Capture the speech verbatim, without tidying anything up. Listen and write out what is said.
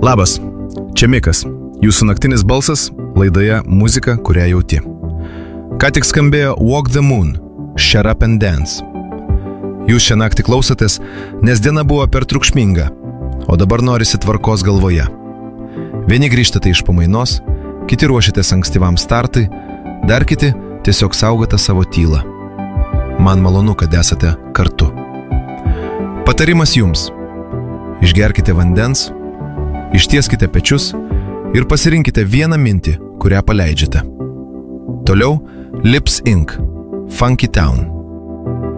Labas, čia Mikas, jūsų naktinis balsas laidoje Muzika, kurią jauti. Ką tik skambėjo Walk the Moon, Shut Up and Dance. Jūs šią naktį klausotės, nes diena buvo per triukšminga, o dabar norisi tvarkos galvoje. Vieni grįžtate iš pamainos, kiti ruošiatės ankstyvam startui, dar kiti tiesiog saugote savo tylą. Man malonu, kad esate kartu. Patarimas jums. Išgerkite vandens, ištieskite pečius ir pasirinkite vieną mintį, kurią paleidžiate. Toliau Lips incorporated. Funky Town.